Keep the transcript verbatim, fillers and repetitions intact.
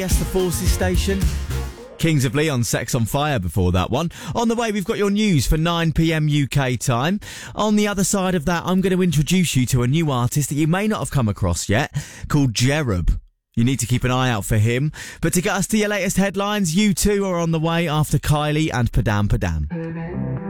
Yes, the Forces station. Kings of Leon, Sex on Fire before that one. On the way, we've got your news for nine p.m. U K time. On the other side of that, I'm going to introduce you to a new artist that you may not have come across yet, called Jerub. You need to keep an eye out for him. But to get us to your latest headlines, you two are on the way after Kylie and Padam Padam.